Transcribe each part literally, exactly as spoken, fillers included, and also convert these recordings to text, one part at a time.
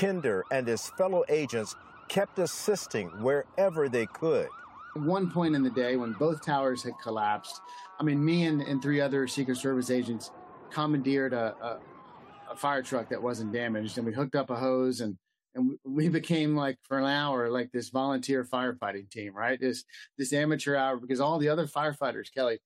Kinder and his fellow agents kept assisting wherever they could. At one point in the day when both towers had collapsed, I mean, me and, and three other Secret Service agents commandeered a, a, a fire truck that wasn't damaged, and we hooked up a hose, and, and we became, like, for an hour, like this volunteer firefighting team, right? This, this amateur hour, because all the other firefighters, Kelly,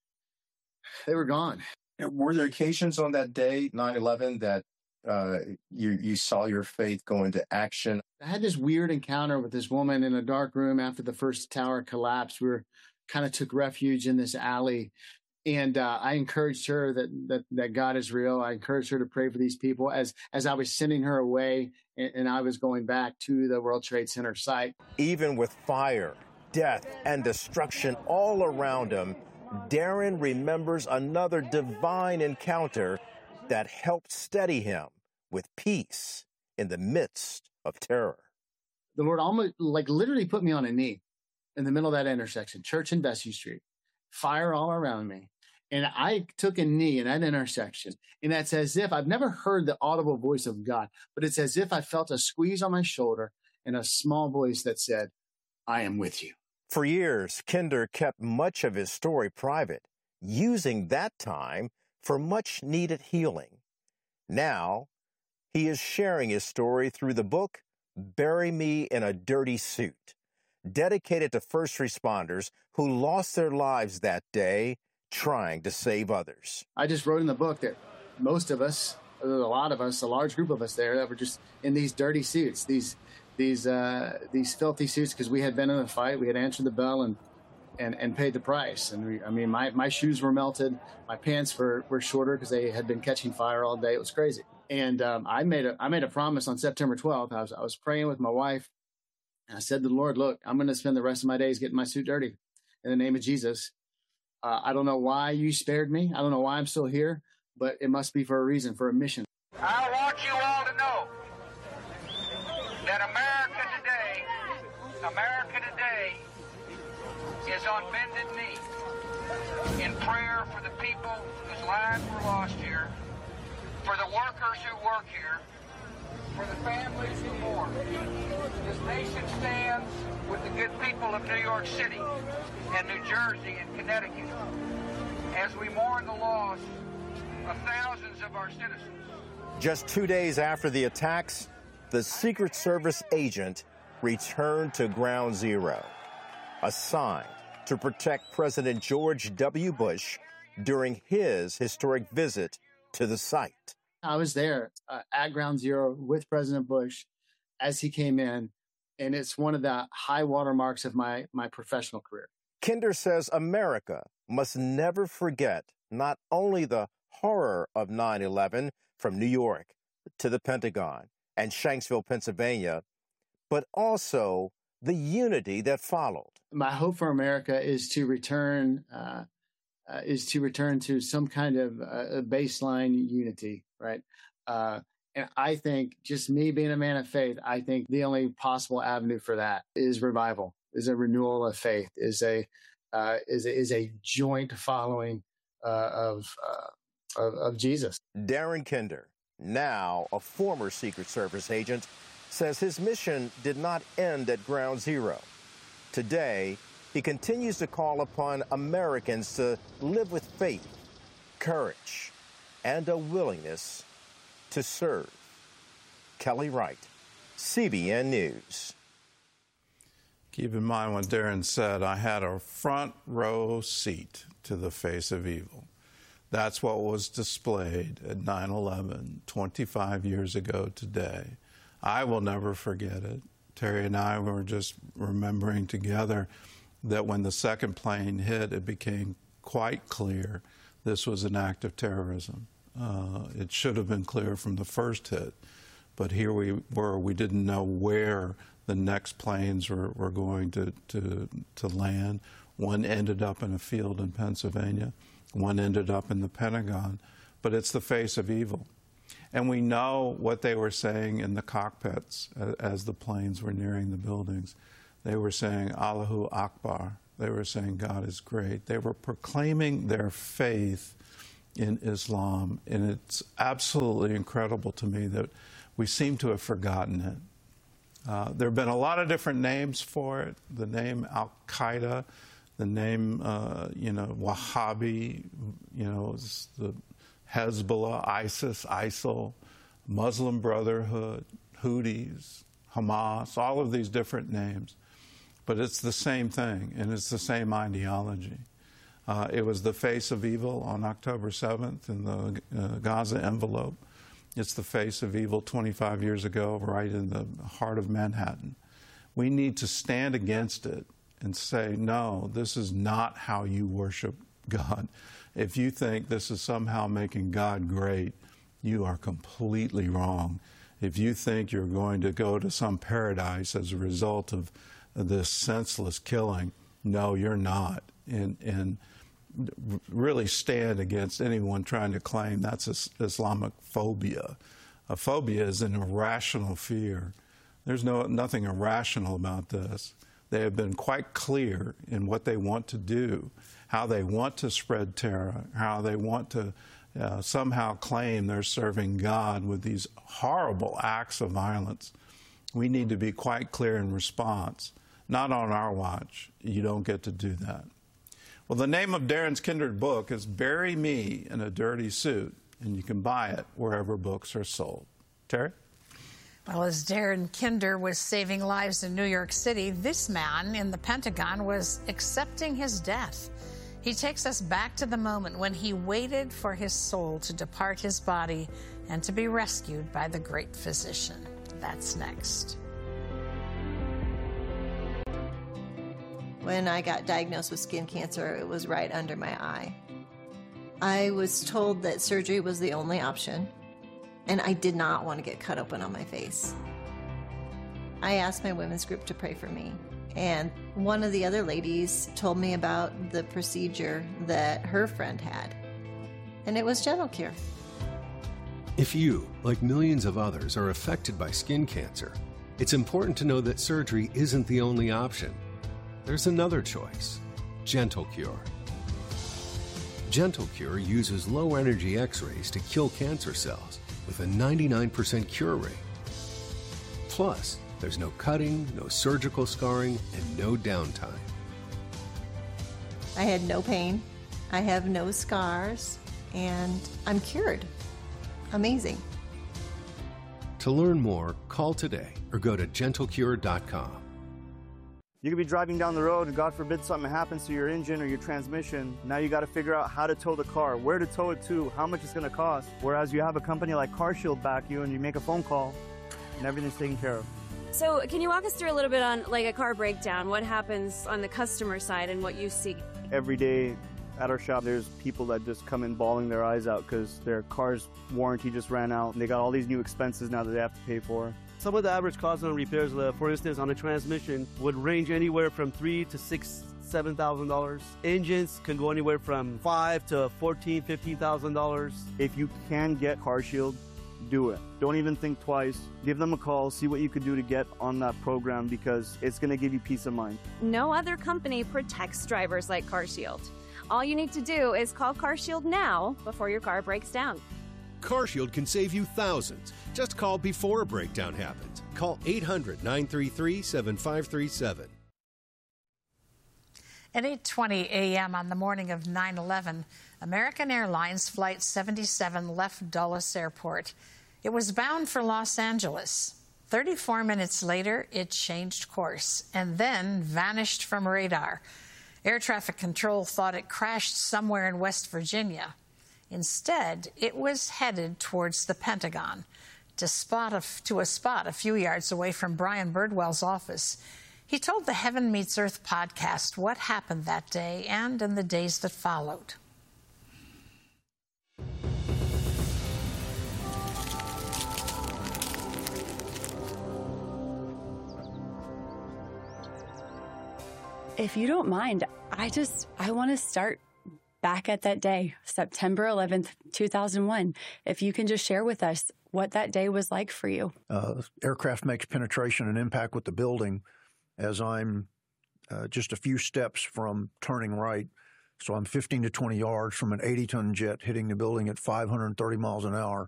they were gone. Were there occasions on that day, nine eleven, that uh, you, you saw your faith go into action? I had this weird encounter with this woman in a dark room after the first tower collapsed. We were kind of took refuge in this alley. And uh, I encouraged her that, that that God is real. I encouraged her to pray for these people as as I was sending her away and, and I was going back to the World Trade Center site. Even with fire, death, and destruction all around him, Darren remembers another divine encounter that helped steady him with peace in the midst of terror. The Lord almost, like, literally put me on a knee in the middle of that intersection, Church and Vesey Street, fire all around me. And I took a knee in that intersection. And that's as if I've never heard the audible voice of God, but it's as if I felt a squeeze on my shoulder and a small voice that said, I am with you. For years, Kinder kept much of his story private, using that time for much needed healing. Now, he is sharing his story through the book, Bury Me in a Dirty Suit, dedicated to first responders who lost their lives that day trying to save others. I just wrote in the book that most of us, a lot of us, a large group of us there that were just in these dirty suits, these these uh, these filthy suits, because we had been in a fight, we had answered the bell and and, and paid the price. And we, I mean, my, my shoes were melted, my pants were, were shorter because they had been catching fire all day. It was crazy. And um, I made a I made a promise on September twelfth. I was I was praying with my wife, and I said to the Lord, look, I'm going to spend the rest of my days getting my suit dirty in the name of Jesus. Uh, I don't know why you spared me. I don't know why I'm still here, but it must be for a reason, for a mission. I want you all to know that America today, America today is on bended knee in prayer for the people whose lives were lost here, for the workers who work here, for the families who mourn. This nation stands with the good people of New York City and New Jersey and Connecticut as we mourn the loss of thousands of our citizens. Just two days after the attacks, the Secret Service agent returned to Ground Zero, assigned to protect President George W. Bush during his historic visit to the site. I was there uh, at Ground Zero with President Bush as he came in, and it's one of the high watermarks of my, my professional career. Kinder says America must never forget not only the horror of nine eleven from New York to the Pentagon and Shanksville, Pennsylvania, but also the unity that followed. My hope for America is to return uh, uh, is to return to some kind of uh, baseline unity, right? Uh, and I think, just me being a man of faith, I think the only possible avenue for that is revival, is a renewal of faith, is a uh, is a, is a joint following uh, of, uh, of of Jesus. Darren Kinder, now a former Secret Service agent, says his mission did not end at Ground Zero. Today, he continues to call upon Americans to live with faith, courage, and a willingness to serve. Kelly Wright, C B N News. Keep in mind what Darren said, I had a front row seat to the face of evil. That's what was displayed at nine eleven, twenty-five years ago today. I will never forget it. Terry and I were just remembering together that when the second plane hit, it became quite clear this was an act of terrorism. Uh, it should have been clear from the first hit, but here we were. We didn't know where the next planes were, were going to, to, to land. One ended up in a field in Pennsylvania. One ended up in the Pentagon. But it's the face of evil. And we know what they were saying in the cockpits as the planes were nearing the buildings. They were saying, Allahu Akbar. They were saying, God is great. They were proclaiming their faith in Islam. And it's absolutely incredible to me that We seem to have forgotten it. Uh, there have been a lot of different names for it. The name Al-Qaeda, the name, uh, you know, Wahhabi, you know, the Hezbollah, ISIS, ISIL, Muslim Brotherhood, Houthis, Hamas, all of these different names. But it's the same thing, and it's the same ideology. Uh, it was the face of evil on October seventh in the uh, Gaza envelope. It's the face of evil twenty-five years ago, right in the heart of Manhattan. We need to stand against it and say, no, this is not how you worship God. If you think this is somehow making God great, you are completely wrong. If you think you're going to go to some paradise as a result of this senseless killing, no, you're not. And, and really stand against anyone trying to claim that's Islamic phobia. A phobia is an irrational fear. There's no, nothing irrational about this. They have been quite clear in what they want to do, how they want to spread terror, how they want to uh, somehow claim they're serving God with these horrible acts of violence. We need to be quite clear in response. Not on our watch. You don't get to do that. Well, the name of Darren's Kindred book is Bury Me in a Dirty Suit, and you can buy it wherever books are sold. Terry? Well, as Darren Kinder was saving lives in New York City, this man in the Pentagon was accepting his death. He takes us back to the moment when he waited for his soul to depart his body and to be rescued by the great physician. That's next. When I got diagnosed with skin cancer, it was right under my eye. I was told that surgery was the only option, and I did not want to get cut open on my face. I asked my women's group to pray for me, and one of the other ladies told me about the procedure that her friend had, and it was Gentle Cure. If you, like millions of others, are affected by skin cancer, it's important to know that surgery isn't the only option. There's another choice, Gentle Cure. Gentle Cure uses low-energy X-rays to kill cancer cells with a ninety-nine percent cure rate. Plus, there's no cutting, no surgical scarring, and no downtime. I had no pain, I have no scars, and I'm cured. Amazing. To learn more, call today or go to gentle cure dot com. You could be driving down the road and God forbid something happens to your engine or your transmission. Now you got to figure out how to tow the car, where to tow it to, how much it's going to cost. Whereas you have a company like CarShield back you and you make a phone call and everything's taken care of. So can you walk us through a little bit on like a car breakdown? What happens on the customer side and what you see? Every day at our shop, there's people that just come in bawling their eyes out because their car's warranty just ran out and they got all these new expenses now that they have to pay for. Some of the average costs on repairs, uh, for instance, on a transmission would range anywhere from three to six, seven thousand dollars. Engines can go anywhere from five to fourteen, fifteen thousand dollars. If you can get CarShield, do it. Don't even think twice. Give them a call. See what you could do to get on that program because it's going to give you peace of mind. No other company protects drivers like CarShield. All you need to do is call CarShield now before your car breaks down. CarShield can save you thousands. Just call before a breakdown happens. Call eight hundred, nine three three, seven five three seven. At eight twenty a m on the morning of nine eleven, American Airlines Flight seventy-seven left Dulles Airport. It was bound for Los Angeles. thirty-four minutes later, it changed course and then vanished from radar. Air traffic control thought it crashed somewhere in West Virginia. Instead, it was headed towards the Pentagon, to, spot a, to a spot a few yards away from Brian Birdwell's office. He told the Heaven Meets Earth podcast what happened that day and in the days that followed. If you don't mind, I just, I want to start back at that day, September eleventh, two thousand one. If you can just share with us what that day was like for you. Uh, aircraft makes penetration and impact with the building as I'm uh, just a few steps from turning right. So I'm fifteen to twenty yards from an eighty ton jet hitting the building at five hundred thirty miles an hour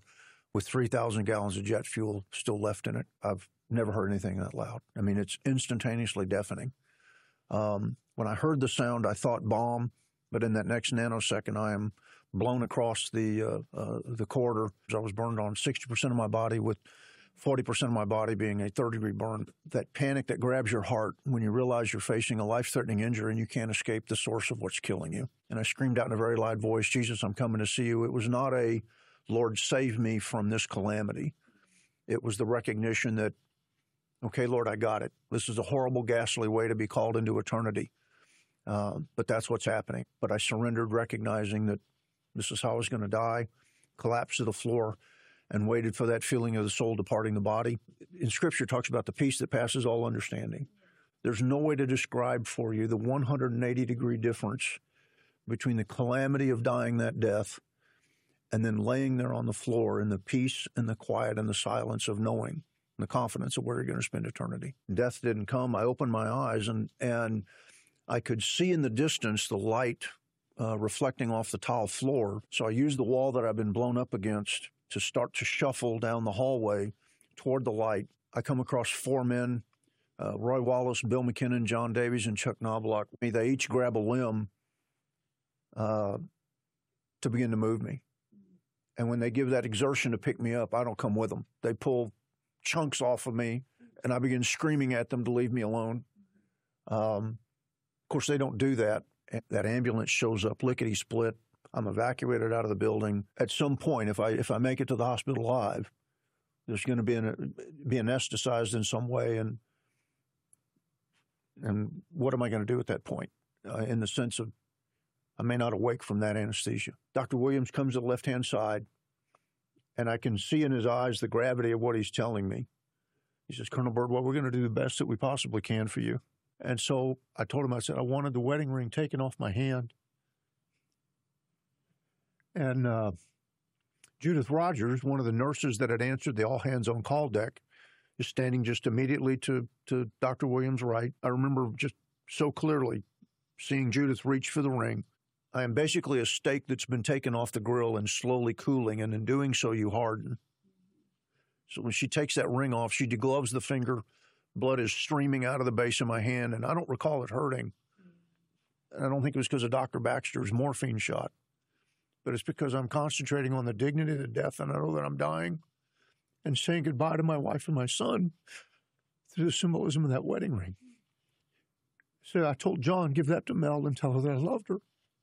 with three thousand gallons of jet fuel still left in it. I've never heard anything that loud. I mean, it's instantaneously deafening. Um, when I heard the sound, I thought bomb, but in that next nanosecond, I am blown across the uh, uh, the corridor. I was burned on sixty percent of my body, with forty percent of my body being a third-degree burn. That panic that grabs your heart when you realize you're facing a life-threatening injury and you can't escape the source of what's killing you. And I screamed out in a very loud voice, "Jesus, I'm coming to see you." It was not a, "Lord, save me from this calamity." It was the recognition that, okay, Lord, I got it. This is a horrible, ghastly way to be called into eternity. Uh, but that's what's happening. But I surrendered, recognizing that this is how I was going to die, collapsed to the floor, and waited for that feeling of the soul departing the body. In Scripture, it talks about the peace that passes all understanding. There's no way to describe for you the one hundred eighty degree difference between the calamity of dying that death and then laying there on the floor in the peace and the quiet and the silence of knowing, and the confidence of where you're going to spend eternity. Death didn't come. I opened my eyes, and and I could see in the distance the light uh, reflecting off the tile floor. So I used the wall that I've been blown up against to start to shuffle down the hallway toward the light. I come across four men, uh, Roy Wallace, Bill McKinnon, John Davies, and Chuck Knobloch. They each grab a limb uh, to begin to move me. And when they give that exertion to pick me up, I don't come with them. They pull chunks off of me, and I begin screaming at them to leave me alone. Um, of course, they don't do that. That ambulance shows up lickety-split. I'm evacuated out of the building. At some point, if I if I make it to the hospital alive, there's going to be an, be anesthetized in some way, and and what am I going to do at that point? Uh, in the sense of, I may not awake from that anesthesia. Doctor Williams comes to the left-hand side, and I can see in his eyes the gravity of what he's telling me. He says, "Colonel Birdwell, we're going to do the best that we possibly can for you." And so I told him, I said, I wanted the wedding ring taken off my hand. And uh, Judith Rogers, one of the nurses that had answered the all-hands-on-call deck, is standing just immediately to, to Doctor Williams' right. I remember just so clearly seeing Judith reach for the ring. I am basically a steak that's been taken off the grill and slowly cooling, and in doing so, you harden. So when she takes that ring off, she degloves the finger. Blood is streaming out of the base of my hand, and I don't recall it hurting. And I don't think it was because of Doctor Baxter's morphine shot, but it's because I'm concentrating on the dignity of the death, and I know that I'm dying, and saying goodbye to my wife and my son through the symbolism of that wedding ring. So I told John, give that to Mel and tell her that I loved her.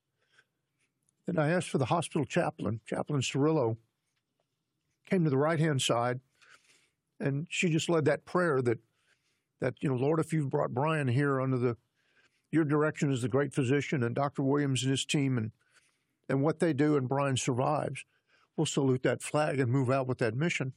Then I asked for the hospital chaplain, Chaplain Cirillo, came to the right-hand side, and she just led that prayer that, that, you know, Lord, if you've brought Brian here under the, your direction as the great physician, and Doctor Williams and his team, and, and what they do, and Brian survives, we'll salute that flag and move out with that mission.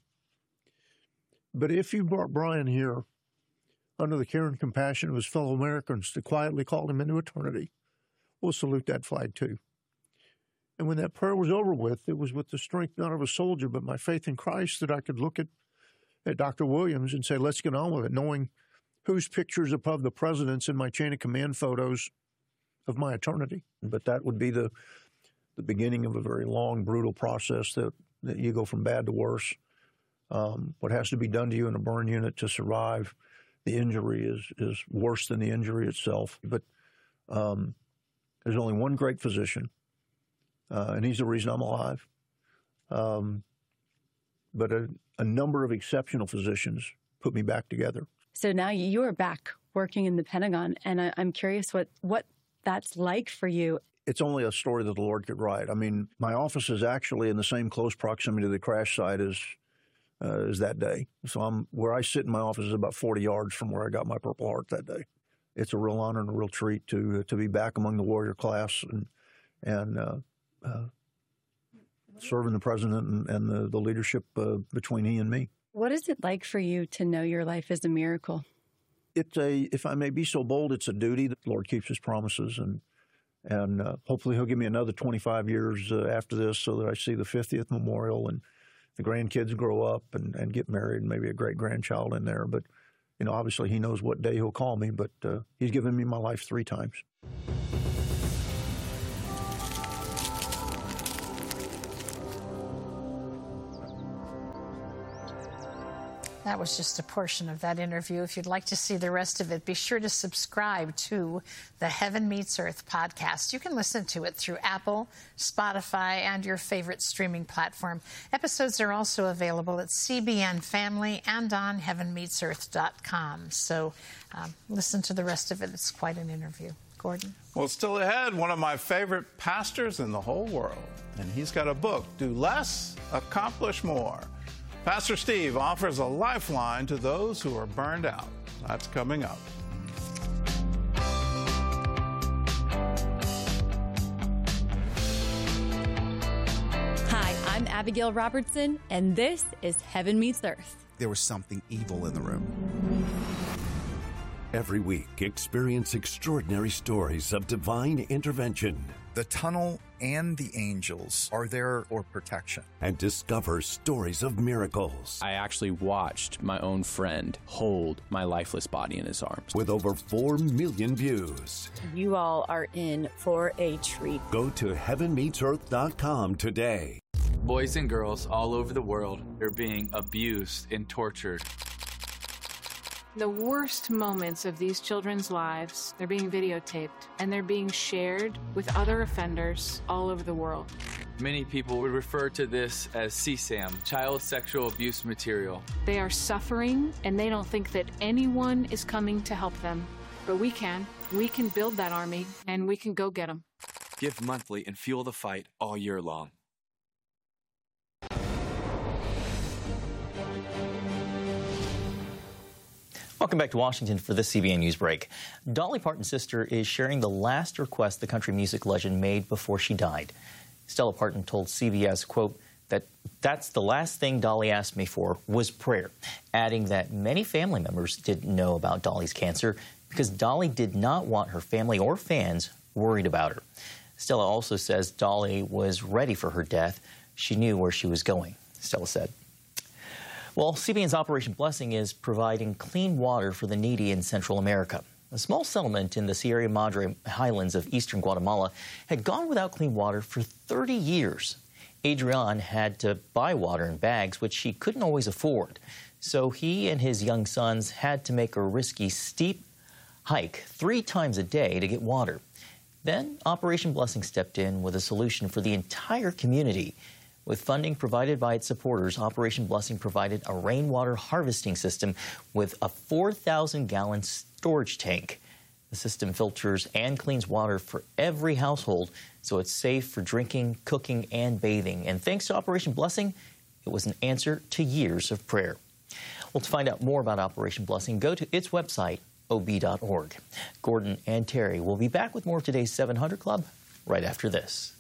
But if you brought Brian here under the care and compassion of his fellow Americans to quietly call him into eternity, we'll salute that flag too. And when that prayer was over with, it was with the strength not of a soldier, but my faith in Christ, that I could look at, at Doctor Williams and say, let's get on with it, knowing whose pictures above the president's in my chain of command photos of my eternity. But that would be the the beginning of a very long, brutal process that, that you go from bad to worse. Um, what has to be done to you in a burn unit to survive the injury is is worse than the injury itself. But um, there's only one great physician, uh, and he's the reason I'm alive. Um, but a, a number of exceptional physicians put me back together. So now you are back working in the Pentagon, and I, I'm curious what, what that's like for you. It's only a story that the Lord could write. I mean, my office is actually in the same close proximity to the crash site as uh, as that day. So I'm where I sit in my office is about forty yards from where I got my Purple Heart that day. It's a real honor and a real treat to to be back among the warrior class and and uh, uh, serving the president and, and the, the leadership uh, between he and me. What is it like for you to know your life is a miracle? It's a, if I may be so bold, it's a duty. The Lord keeps his promises, and and uh, hopefully he'll give me another twenty-five years uh, after this so that I see the fiftieth memorial and the grandkids grow up and, and get married and maybe a great-grandchild in there. But, you know, obviously he knows what day he'll call me, but uh, he's given me my life three times. That was just a portion of that interview. If you'd like to see the rest of it, be sure to subscribe to the Heaven Meets Earth podcast. You can listen to it through Apple, Spotify, and your favorite streaming platform. Episodes are also available at C B N Family and on heaven meets earth dot com. So um, listen to the rest of it. It's quite an interview. Gordon? Well, still ahead, one of my favorite pastors in the whole world. And he's got a book, Do Less, Accomplish More. Pastor Steve offers a lifeline to those who are burned out. That's coming up. Hi, I'm Abigail Robertson, and this is Heaven Meets Earth. There was something evil in the room. Every week, experience extraordinary stories of divine intervention. The tunnel and the angels are there for protection. And discover stories of miracles. I actually watched my own friend hold my lifeless body in his arms. With over four million views. You all are in for a treat. Go to heaven meets earth dot com today. Boys and girls all over the world are being abused and tortured. The worst moments of these children's lives, they're being videotaped and they're being shared with other offenders all over the world. Many people would refer to this as C SAM, child sexual abuse material. They are suffering and they don't think that anyone is coming to help them. But we can. We can build that army and we can go get them. Give monthly and fuel the fight all year long. Welcome back to Washington for the C B N News Break. Dolly Parton's sister is sharing the last request the country music legend made before she died. Stella Parton told C B S, quote, that that's the last thing Dolly asked me for was prayer, adding that many family members didn't know about Dolly's cancer because Dolly did not want her family or fans worried about her. Stella also says Dolly was ready for her death. She knew where she was going, Stella said. Well, C B N's Operation Blessing is providing clean water for the needy in Central America. A small settlement in the Sierra Madre highlands of eastern Guatemala had gone without clean water for thirty years. Adrian had to buy water in bags, which he couldn't always afford. So he and his young sons had to make a risky, steep hike three times a day to get water. Then Operation Blessing stepped in with a solution for the entire community. With funding provided by its supporters, Operation Blessing provided a rainwater harvesting system with a four thousand gallon storage tank. The system filters and cleans water for every household, so it's safe for drinking, cooking, and bathing. And thanks to Operation Blessing, it was an answer to years of prayer. Well, to find out more about Operation Blessing, go to its website, O B dot org. Gordon and Terry will be back with more of today's seven hundred Club right after this.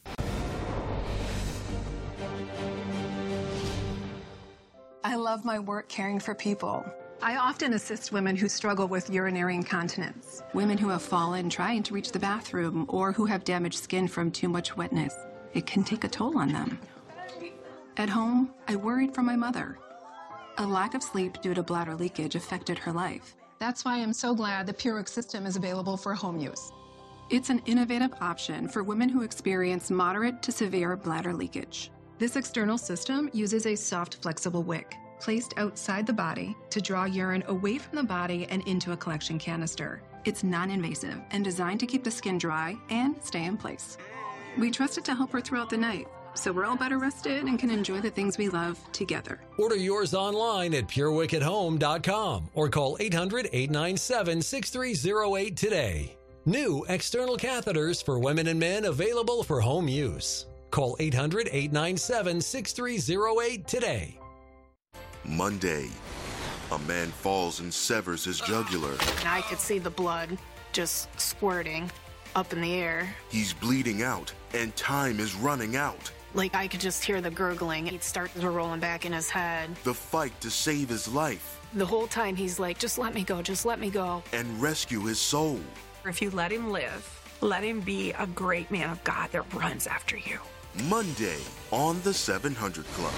I love my work caring for people. I often assist women who struggle with urinary incontinence, women who have fallen trying to reach the bathroom, or who have damaged skin from too much wetness. It can take a toll on them. At home, I worried for my mother. A lack of sleep due to bladder leakage affected her life. That's why I'm so glad the PureWick system is available for home use. It's an innovative option for women who experience moderate to severe bladder leakage. This external system uses a soft, flexible wick placed outside the body to draw urine away from the body and into a collection canister. It's non-invasive and designed to keep the skin dry and stay in place. We trust it to help her throughout the night, so we're all better rested and can enjoy the things we love together. Order yours online at pure wick at home dot com or call eight hundred, eight nine seven, six three zero eight today. New external catheters for women and men available for home use. Call eight hundred, eight nine seven, six three zero eight today. Monday, a man falls and severs his jugular. I could see the blood just squirting up in the air. He's bleeding out, and time is running out. Like, I could just hear the gurgling. He'd start rolling back in his head. The fight to save his life. The whole time he's like, just let me go, just let me go. And rescue his soul. If you let him live, let him be a great man of God that runs after you. Monday on the seven hundred Club.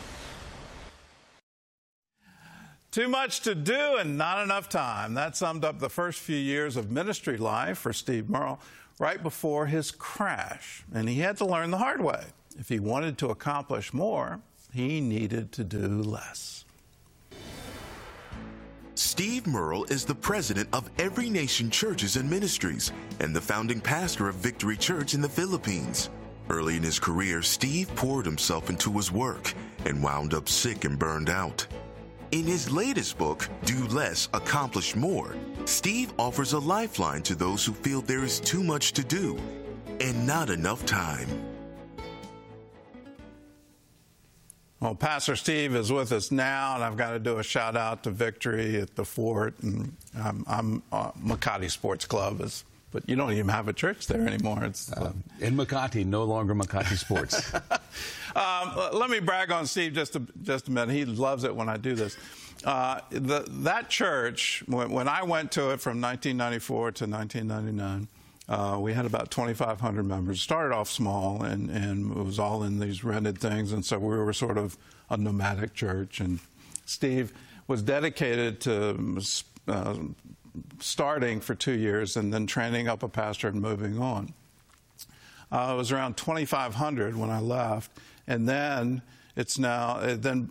Too much to do and not enough time. That summed up the first few years of ministry life for Steve Murrell right before his crash. And he had to learn the hard way. If he wanted to accomplish more, he needed to do less. Steve Murrell is the president of Every Nation Churches and Ministries and the founding pastor of Victory Church in the Philippines. Early in his career, Steve poured himself into his work and wound up sick and burned out. In his latest book, Do Less, Accomplish More, Steve offers a lifeline to those who feel there is too much to do and not enough time. Well, Pastor Steve is with us now, and I've got to do a shout out to Victory at the Fort. And um, I'm uh, Makati Sports Club, is, but you don't even have a church there anymore. It's uh, in Makati, no longer Makati Sports. um, let me brag on Steve just a, just a minute. He loves it when I do this. Uh, the, that church, when, when I went to it from nineteen ninety-four to nineteen ninety-nine. Uh, we had about twenty-five hundred members. It started off small, and, and it was all in these rented things, and so we were sort of a nomadic church. And Steve was dedicated to uh, starting for two years and then training up a pastor and moving on. Uh, it was around twenty-five hundred when I left, and then it's now, it then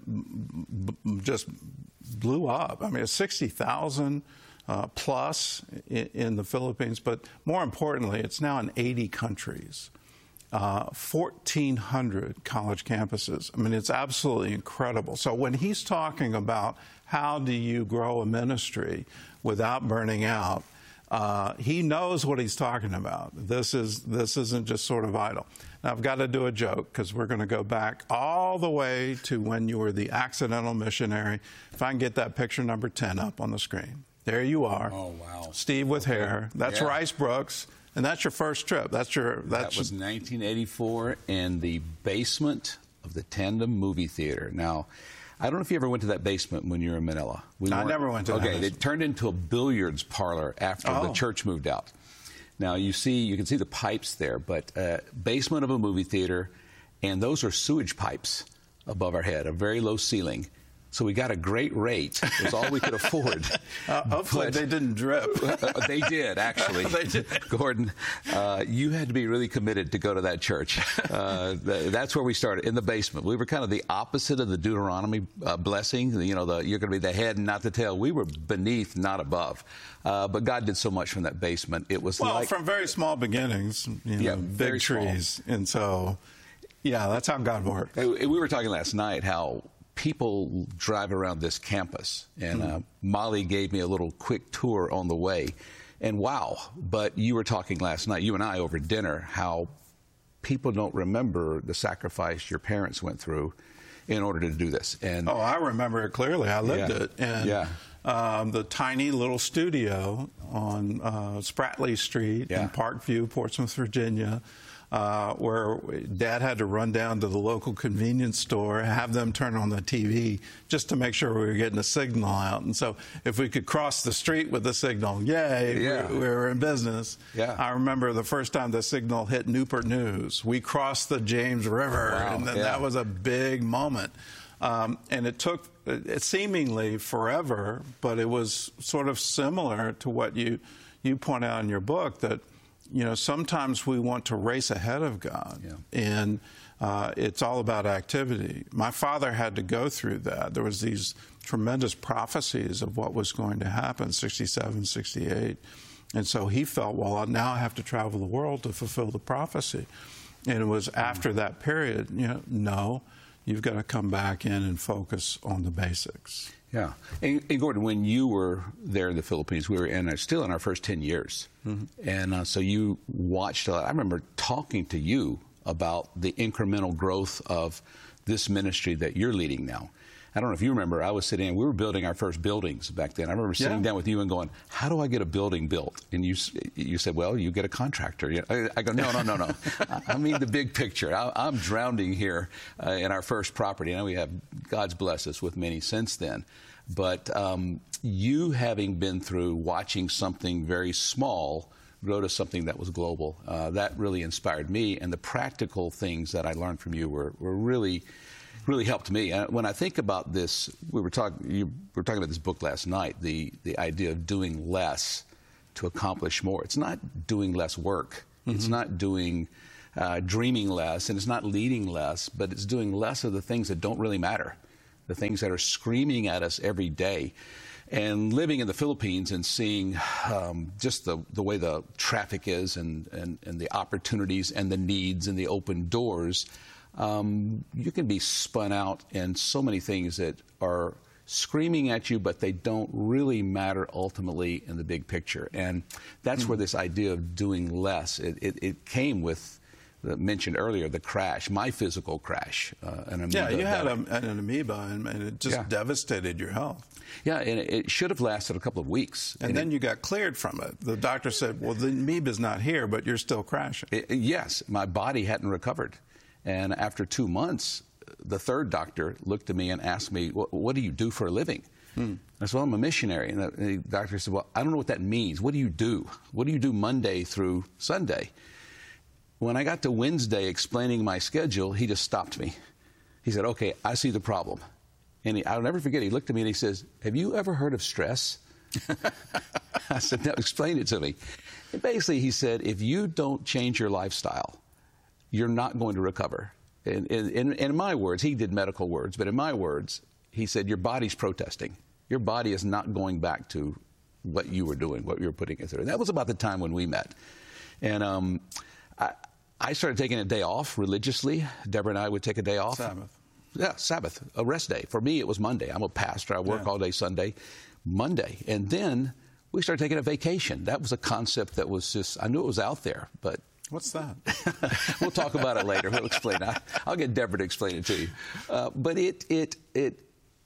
b- b- just blew up. I mean, it's sixty thousand. Uh, plus in, in the Philippines, but more importantly, it's now in eighty countries, uh, fourteen hundred college campuses. I mean, it's absolutely incredible. So when he's talking about how do you grow a ministry without burning out, uh, he knows what he's talking about. This is this isn't just sort of idle. Now, I've got to do a joke because we're going to go back all the way to when you were the accidental missionary. If I can get that picture number ten up on the screen. There you are. Oh, wow. Steve with okay. hair. That's yeah. Rice Brooks. And that's your first trip. That's your. That's that was nineteen eighty-four in the basement of the Tandem Movie Theater. Now, I don't know if you ever went to that basement when you were in Manila. We I never went to okay, that. Okay, it turned into a billiards parlor after oh. the church moved out. Now, you see, you can see the pipes there, but uh, basement of a movie theater, and those are sewage pipes above our head, a very low ceiling. So we got a great rate. It was all we could afford. Uh, hopefully but, they didn't drip. uh, they did, actually. they did. Gordon, uh, you had to be really committed to go to that church. Uh, th- that's where we started, in the basement. We were kind of the opposite of the Deuteronomy uh, blessing. You know, the, you're going to be the head and not the tail. We were beneath, not above. Uh, but God did so much from that basement. It was well, like... from very small beginnings, you know, yeah, big trees. Small. And so, yeah, that's how God worked. We were talking last night how people drive around this campus, and uh, Molly gave me a little quick tour on the way, and wow. But you were talking last night, you and I over dinner, how people don't remember the sacrifice your parents went through in order to do this. And oh, I remember it clearly. I lived yeah, it. And yeah. um, the tiny little studio on uh, Spratley Street yeah. in Parkview, Portsmouth, Virginia, Uh, where Dad had to run down to the local convenience store, have them turn on the T V just to make sure we were getting a signal out. And so if we could cross the street with the signal, yay, yeah. we, we were in business. Yeah. I remember the first time the signal hit Newport News. We crossed the James River, wow. and then yeah. that was a big moment. Um, and it took it seemingly forever, but it was sort of similar to what you, you point out in your book, that you know, sometimes we want to race ahead of God, yeah. and uh, it's all about activity. My father had to go through that. There was these tremendous prophecies of what was going to happen, sixty-seven, sixty-eight, and so he felt, well, now I have to travel the world to fulfill the prophecy. And it was after that period, you know, no, you've got to come back in and focus on the basics. Yeah. And, and Gordon, when you were there in the Philippines, we were in uh, still in our first ten years. Mm-hmm. And uh, so you watched a lot. I remember talking to you about the incremental growth of this ministry that you're leading now. I don't know if you remember, I was sitting, we were building our first buildings back then. I remember sitting yeah. down with you and going, how do I get a building built? And you you said, well, you get a contractor. I, I go, no, no, no, no. I mean the big picture. I, I'm drowning here uh, in our first property. And we have, God's blessed us with many since then. But um, you having been through watching something very small grow to something that was global, uh, that really inspired me. And the practical things that I learned from you were, were really... really helped me. Uh, when I think about this, we were talking. You were talking about this book last night. The the idea of doing less to accomplish more. It's not doing less work. Mm-hmm. It's not doing uh, dreaming less, and it's not leading less. But it's doing less of the things that don't really matter, the things that are screaming at us every day. And living in the Philippines and seeing um, just the, the way the traffic is and, and, and the opportunities and the needs and the open doors, um, you can be spun out in so many things that are screaming at you, but they don't really matter ultimately in the big picture. And that's mm-hmm. where this idea of doing less, it, it, it came with, the mentioned earlier, the crash, my physical crash. Uh, an amoeba yeah, you had a, that, an amoeba, and, and it just yeah. devastated your health. Yeah, and it should have lasted a couple of weeks. And, and then it, you got cleared from it. The doctor said, well, the amoeba's not here, but you're still crashing. It, yes, my body hadn't recovered. And after two months, the third doctor looked at me and asked me, what, what do you do for a living? Hmm. I said, well, I'm a missionary. And the, the doctor said, well, I don't know what that means. What do you do? What do you do Monday through Sunday? When I got to Wednesday explaining my schedule, he just stopped me. He said, okay, I see the problem. And he, I'll never forget, he looked at me and he says, have you ever heard of stress? I said, no, explain it to me. And basically, he said, if you don't change your lifestyle, you're not going to recover. In, in, in my words, he did medical words, but in my words, he said, your body's protesting. Your body is not going back to what you were doing, what you were putting it through. And that was about the time when we met. And um, I, I started taking a day off religiously. Deborah and I would take a day off. Sabbath. Yeah, Sabbath, a rest day. For me, it was Monday. I'm a pastor. I work yeah. all day Sunday. Monday. And then we started taking a vacation. That was a concept that was just, I knew it was out there, but... What's that? We'll talk about it later. We'll explain it. I'll get Deborah to explain it to you. Uh, but it, it, it,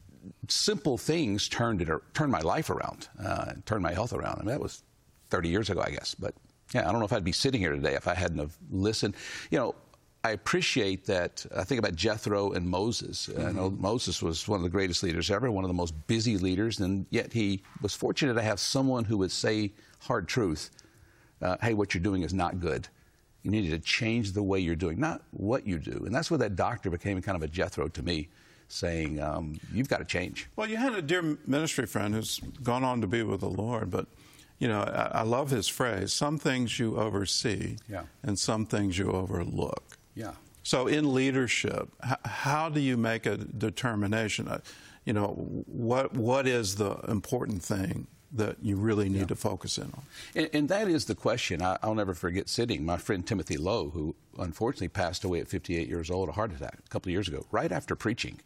simple things turned it, turned my life around, uh, turned my health around. I mean, that was thirty years ago, I guess. But yeah, I don't know if I'd be sitting here today if I hadn't have listened. You know, I appreciate that. I think about Jethro and Moses. Mm-hmm. I know Moses was one of the greatest leaders ever, one of the most busy leaders, and yet he was fortunate to have someone who would say hard truth. Uh, hey, what you're doing is not good. You needed to change the way you're doing, not what you do. And that's where that doctor became kind of a Jethro to me, saying, um, you've got to change. Well, you had a dear ministry friend who's gone on to be with the Lord, but, you know, I, I love his phrase, some things you oversee yeah. and some things you overlook. Yeah. So in leadership, h- how do you make a determination? Uh, you know, what what is the important thing that you really need yeah. to focus in on? And, and that is the question. I, I'll never forget sitting, my friend Timothy Lowe, who unfortunately passed away at fifty-eight years old, a heart attack, a couple of years ago, right after preaching.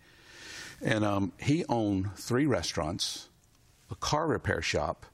And um, he owned three restaurants, a car repair shop,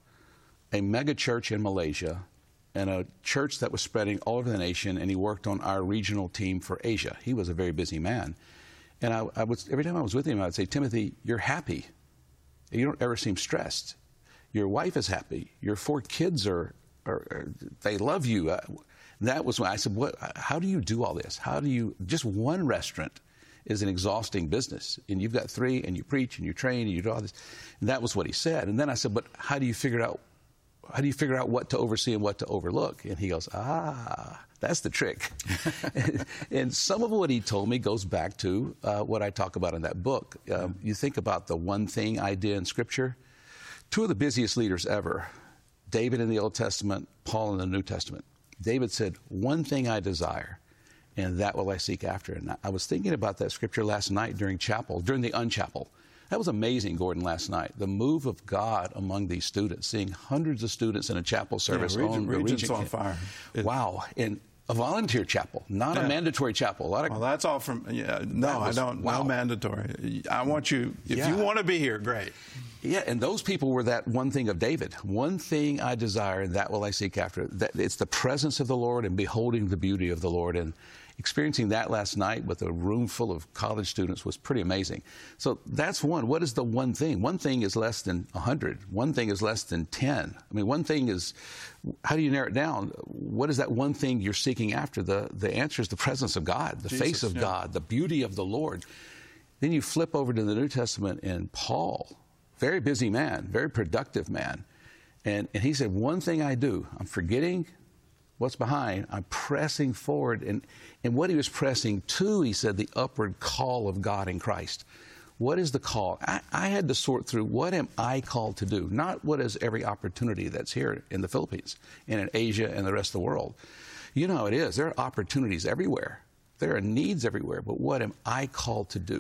a mega church in Malaysia, and a church that was spreading all over the nation, and he worked on our regional team for Asia. He was a very busy man. And I, I was, every time I was with him, I would say, Timothy, you're happy. You don't ever seem stressed. Your wife is happy. Your four kids are, are, are they love you. Uh, that was when I said, "What? How do you do all this? How do you, just one restaurant is an exhausting business. And you've got three, and you preach, and you train, and you do all this." And that was what he said. And then I said, but how do you figure out, how do you figure out what to oversee and what to overlook? And he goes, ah, that's the trick. and, and some of what he told me goes back to uh, what I talk about in that book. Um, you think about the one thing idea in Scripture. Two of the busiest leaders ever, David in the Old Testament, Paul in the New Testament. David said, one thing I desire, and that will I seek after. And I was thinking about that scripture last night during chapel, during the unchapel. That was amazing, Gordon, last night. The move of God among these students, seeing hundreds of students in a chapel service. Yeah, region, on the Regent's region on fire. It, wow. And a volunteer chapel, not yeah. a mandatory chapel. A lot of, well, that's all from, yeah, no, was, I don't, wow. no mandatory. I want you, if yeah. you want to be here, great. Yeah, and those people were that one thing of David. One thing I desire, and that will I seek after. That, it's the presence of the Lord and beholding the beauty of the Lord. And experiencing that last night with a room full of college students was pretty amazing. So that's one. What is the one thing? One thing is less than one hundred. One thing is less than ten. I mean, one thing is, how do you narrow it down? What is that one thing you're seeking after? The, the answer is the presence of God, the Jesus, face of yeah. God, the beauty of the Lord. Then you flip over to the New Testament and Paul, very busy man, very productive man. And, and he said, one thing I do, I'm forgetting what's behind, I'm pressing forward. And, and what he was pressing to, he said, the upward call of God in Christ. What is the call? I, I had to sort through, what am I called to do? Not what is every opportunity that's here in the Philippines and in Asia and the rest of the world. You know how it is. There are opportunities everywhere. There are needs everywhere. But what am I called to do?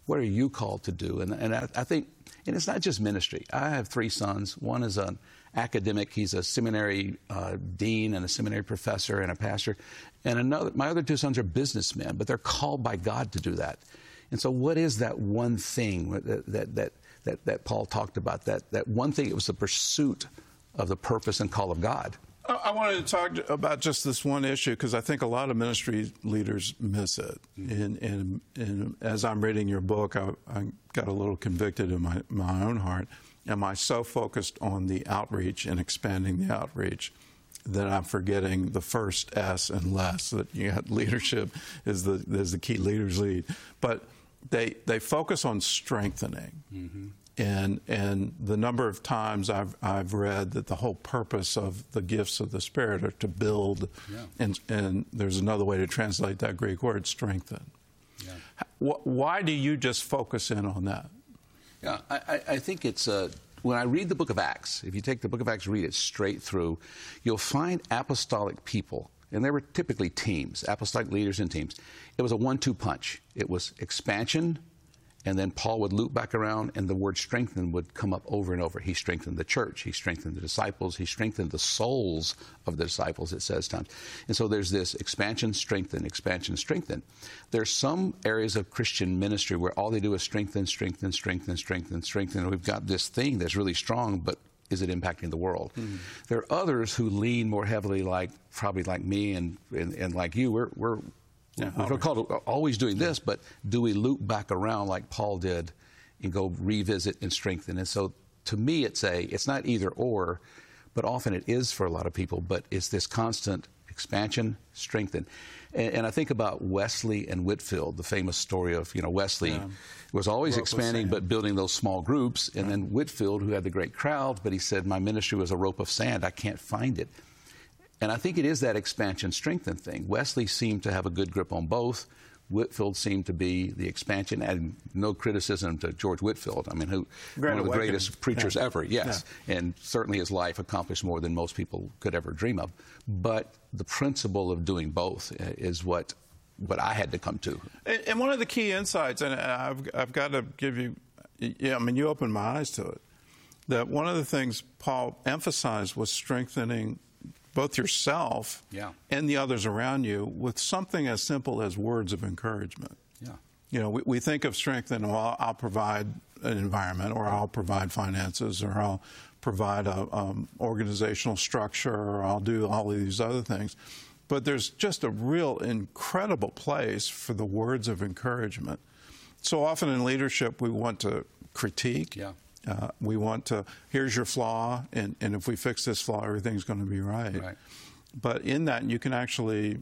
What are you called to do? And, and I, I think, and it's not just ministry. I have three sons. One is an academic. He's a seminary uh, dean and a seminary professor and a pastor. And another, my other two sons are businessmen, but they're called by God to do that. And so what is that one thing that, that, that, that, that Paul talked about? That, that one thing, it was the pursuit of the purpose and call of God. I wanted to talk about just this one issue because I think a lot of ministry leaders miss it. Mm-hmm. And, and, and as I'm reading your book, I, I got a little convicted in my, my own heart. Am I so focused on the outreach and expanding the outreach that I'm forgetting the first S and less, that you got leadership is the, is the key, leaders lead. But they, they focus on strengthening. Mm-hmm. And and the number of times I've I've read that the whole purpose of the gifts of the Spirit are to build, yeah. and and there's another way to translate that Greek word, strengthen. Yeah. Why do you just focus in on that? Yeah, I, I think it's uh, when I read the Book of Acts. If you take the Book of Acts, read it straight through, you'll find apostolic people, and they were typically teams, apostolic leaders in teams. It was a one-two punch. It was expansion. And then Paul would loop back around, and the word strengthen would come up over and over. He strengthened the church. He strengthened the disciples. He strengthened the souls of the disciples, it says times. And so there's this expansion, strengthen, expansion, strengthen. There's some areas of Christian ministry where all they do is strengthen, strengthen, strengthen, strengthen, strengthen. And we've got this thing that's really strong, but is it impacting the world? Mm. There are others who lean more heavily, like probably like me and, and, and like you. We're... we're Yeah, we're called always doing this, but do we loop back around like Paul did and go revisit and strengthen? And so to me, it's a, it's not either or, but often it is for a lot of people, but it's this constant expansion, strengthen. And, and I think about Wesley and Whitefield, the famous story of, you know, Wesley yeah. was always expanding, but building those small groups. And then Whitefield, who had the great crowd, but he said, my ministry was a rope of sand. I can't find it. And I think it is that expansion, strengthen thing. Wesley seemed to have a good grip on both. Whitefield seemed to be the expansion, and no criticism to George Whitefield. I mean, who Great one of the awakening. greatest preachers yeah. ever, yes. Yeah. And certainly his life accomplished more than most people could ever dream of. But the principle of doing both is what what I had to come to. And, and one of the key insights, and I've, I've got to give you, yeah, I mean, you opened my eyes to it, that one of the things Paul emphasized was strengthening both yourself yeah. and the others around you with something as simple as words of encouragement. Yeah. You know, we, we think of strength and, well, I'll provide an environment, or I'll provide finances, or I'll provide a um, organizational structure, or I'll do all of these other things. But there's just a real incredible place for the words of encouragement. So often in leadership, we want to critique. Yeah. Uh, we want to, here's your flaw, and, and if we fix this flaw, everything's going to be right. right. But in that, you can actually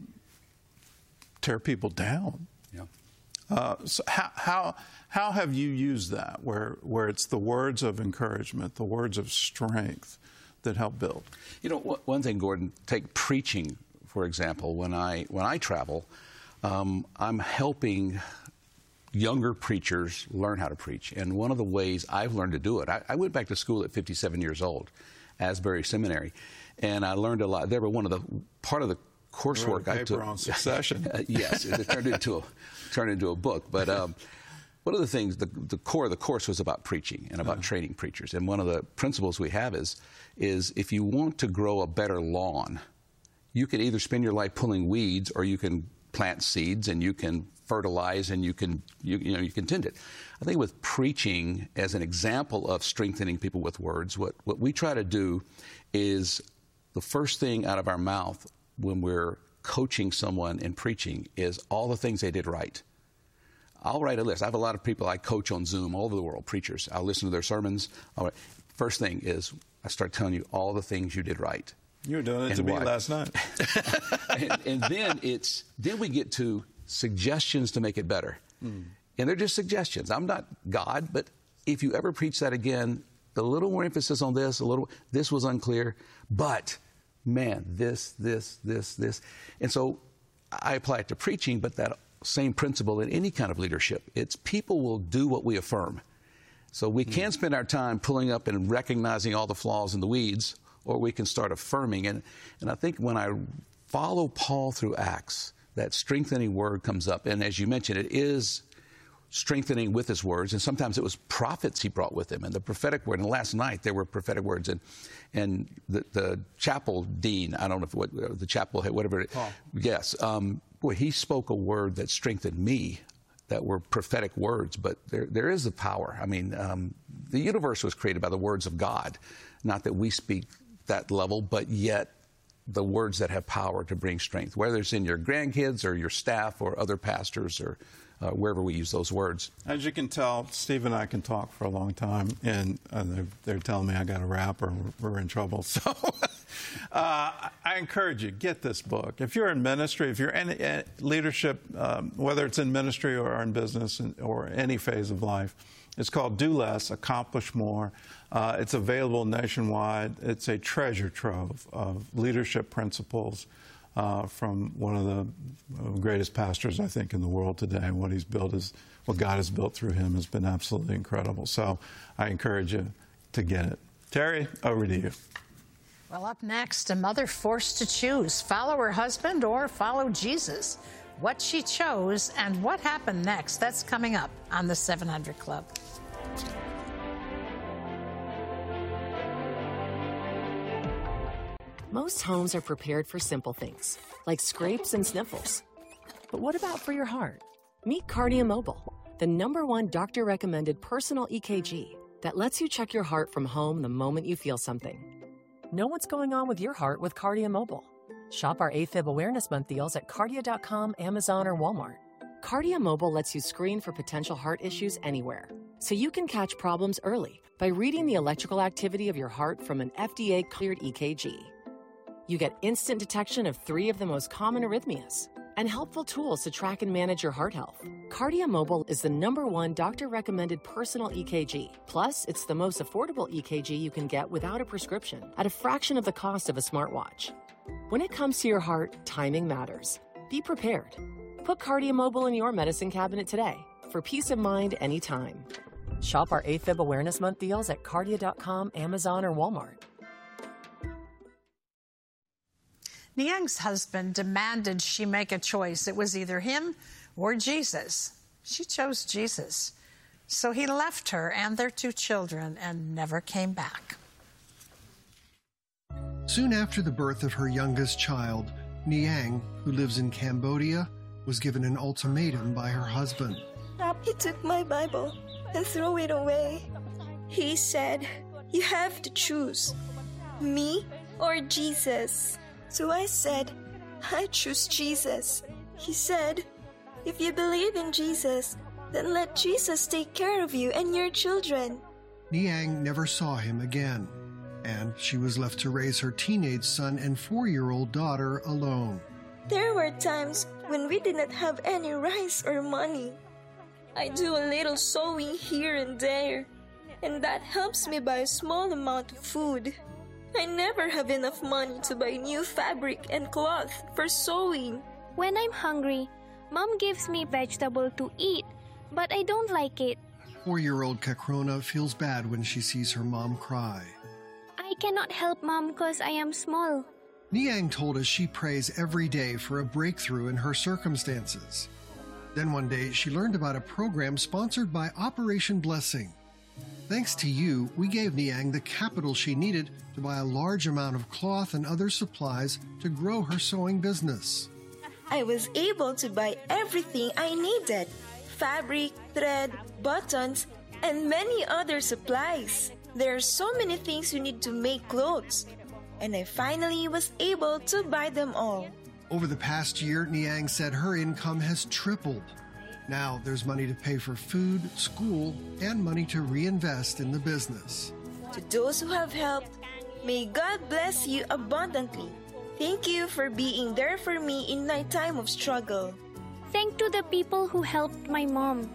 tear people down. Yeah. Uh, so how, how, how have you used that, where, where it's the words of encouragement, the words of strength that help build? You know, one thing, Gordon, take preaching, for example. When I, when I travel, um, I'm helping younger preachers learn how to preach. And one of the ways I've learned to do it, I, I went back to school at fifty-seven years old, Asbury Seminary, and I learned a lot. They were one of the, part of the coursework I took. On succession. Yes, it turned into a, turned into a book. But um, one of the things, the, the core of the course was about preaching and about uh-huh. training preachers. And one of the principles we have is, is if you want to grow a better lawn, you can either spend your life pulling weeds, or you can plant seeds and you can fertilize and you can you, you know you can tend it. I think with preaching as an example of strengthening people with words, what what we try to do is the first thing out of our mouth when we're coaching someone in preaching is all the things they did right. I'll write a list. I have a lot of people I coach on Zoom all over the world, preachers. I'll listen to their sermons. All right. First thing is I start telling you all the things you did right. You were doing it to me last night. and, and then it's then we get to suggestions to make it better. Mm. And they're just suggestions. I'm not God, but if you ever preach that again, a little more emphasis on this, a little, this was unclear, but man, this, this, this, this. And so I apply it to preaching, but that same principle in any kind of leadership. It's people will do what we affirm. So we mm. can spend our time pulling up and recognizing all the flaws in the weeds, or we can start affirming. And, and I think when I follow Paul through Acts, that strengthening word comes up. And as you mentioned, it is strengthening with his words, and sometimes it was prophets he brought with him, and the prophetic word. And last night there were prophetic words, and and the, the chapel dean, I don't know if what the chapel head, whatever. It, Paul. Yes, um, boy, he spoke a word that strengthened me. That were prophetic words, but there there is the power. I mean, um, the universe was created by the words of God, not that we speak that level, but yet the words that have power to bring strength, whether it's in your grandkids or your staff or other pastors or uh, wherever we use those words. As you can tell, Steve and I can talk for a long time, and uh, they're, they're telling me I got to wrap or we're in trouble. So uh, I encourage you, get this book. If you're in ministry, if you're in uh, leadership, um, whether it's in ministry or in business or any phase of life, it's called Do Less, Accomplish More. Uh, it's available nationwide. It's a treasure trove of leadership principles uh, from one of the greatest pastors, I think, in the world today. And what he's built is, what God has built through him has been absolutely incredible. So I encourage you to get it. Terry, over to you. Well, up next, a mother forced to choose, follow her husband or follow Jesus. What she chose and what happened next, that's coming up on the seven hundred Club. Most homes are prepared for simple things, like scrapes and sniffles. But what about for your heart? Meet Cardia Mobile, the number one doctor-recommended personal E K G that lets you check your heart from home the moment you feel something. Know what's going on with your heart with Cardia Mobile. Shop our AFib Awareness Month deals at cardia dot com, Amazon, or Walmart. Cardia Mobile lets you screen for potential heart issues anywhere, so you can catch problems early by reading the electrical activity of your heart from an F D A-cleared E K G. You get instant detection of three of the most common arrhythmias and helpful tools to track and manage your heart health. Cardia Mobile is the number one doctor-recommended personal E K G. Plus, it's the most affordable E K G you can get without a prescription at a fraction of the cost of a smartwatch. When it comes to your heart, timing matters. Be prepared. Put Cardia Mobile in your medicine cabinet today for peace of mind anytime. Shop our AFib Awareness Month deals at cardia dot com, Amazon, or Walmart. Niang's husband demanded she make a choice. It was either him or Jesus. She chose Jesus. So he left her and their two children and never came back. Soon after the birth of her youngest child, Niang, who lives in Cambodia, was given an ultimatum by her husband. He took my Bible and threw it away. He said, "You have to choose, me or Jesus." So I said, "I choose Jesus." He said, "If you believe in Jesus, then let Jesus take care of you and your children." Niang never saw him again, and she was left to raise her teenage son and four-year-old daughter alone. There were times when we did not have any rice or money. I do a little sewing here and there, and that helps me buy a small amount of food. I never have enough money to buy new fabric and cloth for sewing. When I'm hungry, Mom gives me vegetable to eat, but I don't like it. Four-year-old Kakrona feels bad when she sees her mom cry. I cannot help Mom because I am small. Niang told us she prays every day for a breakthrough in her circumstances. Then one day, she learned about a program sponsored by Operation Blessing. Thanks to you, we gave Niang the capital she needed to buy a large amount of cloth and other supplies to grow her sewing business. I was able to buy everything I needed: fabric, thread, buttons, and many other supplies. There are so many things you need to make clothes, and I finally was able to buy them all. Over the past year, Niang said her income has tripled. Now there's money to pay for food, school, and money to reinvest in the business. To those who have helped, may God bless you abundantly. Thank you for being there for me in my time of struggle. Thank to the people who helped my mom.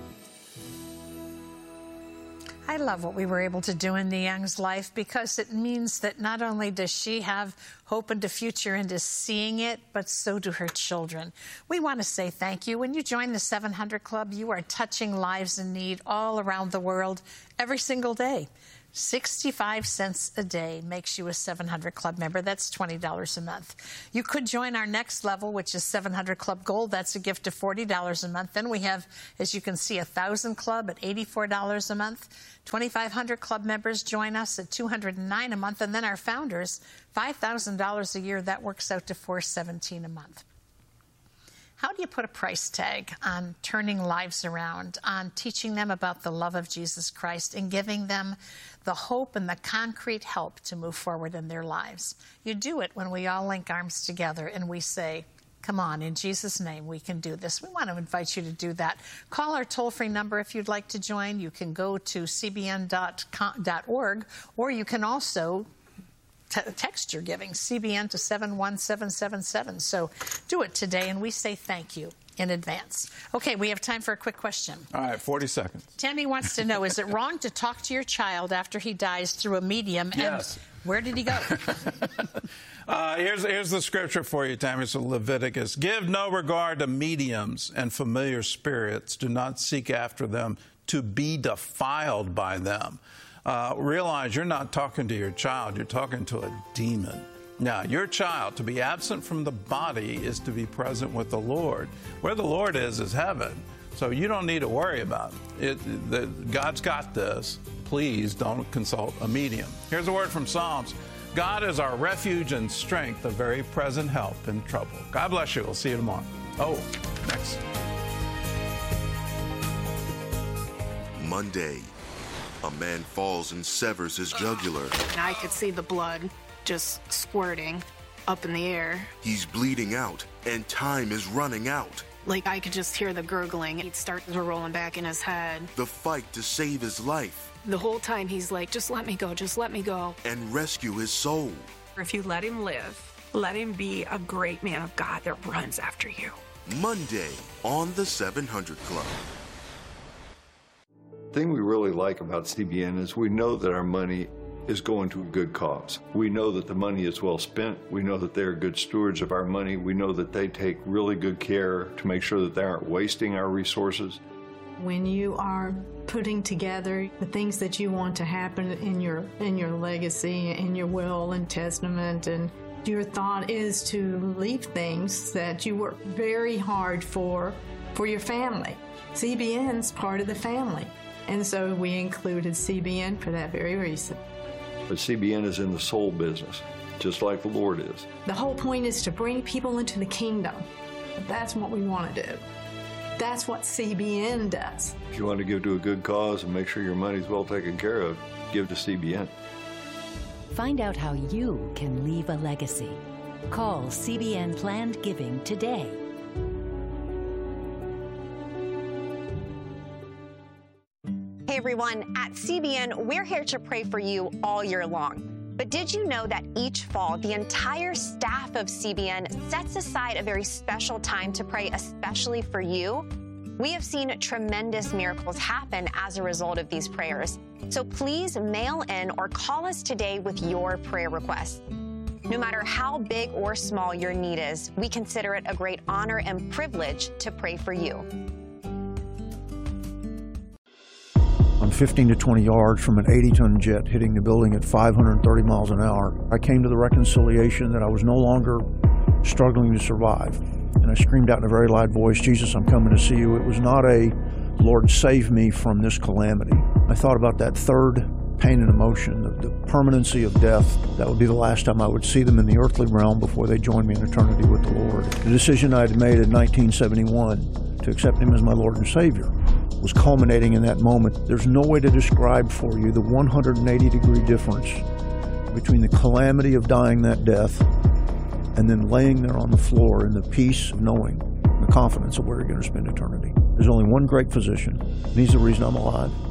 I love what we were able to do in Niang's life because it means that not only does she have hope into future into seeing it, but so do her children. We want to say thank you. When you join the seven hundred Club, you are touching lives in need all around the world every single day. sixty-five cents a day makes you a seven hundred Club member. That's twenty dollars a month. You could join our next level, which is seven hundred Club Gold. That's a gift of forty dollars a month. Then we have, as you can see, one thousand Club at eighty-four dollars a month. twenty-five hundred Club members join us at two hundred nine dollars a month. And then our founders, five thousand dollars a year. That works out to four hundred seventeen dollars a month. How do you put a price tag on turning lives around, on teaching them about the love of Jesus Christ and giving them the hope and the concrete help to move forward in their lives? You do it when we all link arms together and we say, come on, in Jesus' name, we can do this. We want to invite you to do that. Call our toll-free number if you'd like to join. You can go to c b n dot org, or you can also text your giving, C B N, to seven one seven seven seven. So do it today, and we say thank you in advance. Okay, we have time for a quick question. All right, forty seconds. Tammy wants to know, is it wrong to talk to your child after he dies through a medium? Yes. And where did he go? uh, here's, here's the scripture for you, Tammy. It's Leviticus. Give no regard to mediums and familiar spirits. Do not seek after them to be defiled by them. Uh, realize you're not talking to your child, you're talking to a demon. Now, your child, to be absent from the body is to be present with the Lord. Where the Lord is, is heaven. So you don't need to worry about it. it the, God's got this. Please don't consult a medium. Here's a word from Psalms. God is our refuge and strength, a very present help in trouble. God bless you. We'll see you tomorrow. Oh, next. Monday. A man falls and severs his jugular. I could see the blood just squirting up in the air. He's bleeding out, and time is running out. Like, I could just hear the gurgling. He'd start rolling back in his head. The fight to save his life. The whole time he's like, just let me go, just let me go. And rescue his soul. If you let him live, let him be a great man of God that runs after you. Monday on the seven hundred Club. The thing we really like about C B N is we know that our money is going to a good cause. We know that the money is well spent. We know that they're good stewards of our money. We know that they take really good care to make sure that they aren't wasting our resources. When you are putting together the things that you want to happen in your in your legacy, in your will and testament, and your thought is to leave things that you work very hard for for your family. C B N's part of the family. And so we included C B N for that very reason. But C B N is in the soul business, just like the Lord is. The whole point is to bring people into the kingdom. That's what we want to do. That's what C B N does. If you want to give to a good cause and make sure your money's well taken care of, give to C B N. Find out how you can leave a legacy. Call C B N Planned Giving today. Hey everyone, at C B N, we're here to pray for you all year long. But did you know that each fall, the entire staff of C B N sets aside a very special time to pray especially for you? We have seen tremendous miracles happen as a result of these prayers. So please mail in or call us today with your prayer requests. No matter how big or small your need is, we consider it a great honor and privilege to pray for you. I'm fifteen to twenty yards from an eighty ton jet hitting the building at five hundred thirty miles an hour. I came to the reconciliation that I was no longer struggling to survive. And I screamed out in a very loud voice, Jesus, I'm coming to see you. It was not a, Lord, save me from this calamity. I thought about that third pain and emotion, the, the permanency of death. That would be the last time I would see them in the earthly realm before they joined me in eternity with the Lord. The decision I had made in nineteen seventy-one to accept Him as my Lord and Savior was culminating in that moment. There's no way to describe for you the one hundred eighty degree difference between the calamity of dying that death and then laying there on the floor in the peace of knowing, the confidence of where you're going to spend eternity. There's only one great physician, and He's the reason I'm alive.